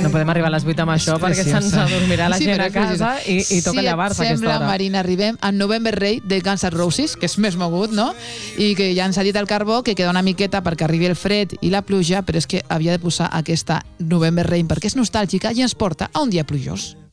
No podem arribar a les 8 amb això perquè se'ns adormirà la gent a casa i toca llevar-se a aquesta hora. Sembla, Marina, arribem a November Rain de Guns N' Roses, que és més mogut, no? I que ja ens ha dit el Carbó que queda una miqueta perquè arribi el fred i la pluja, però és que havia de posar aquesta November Rain perquè és nostàlgica i ens porta a un dia plujós.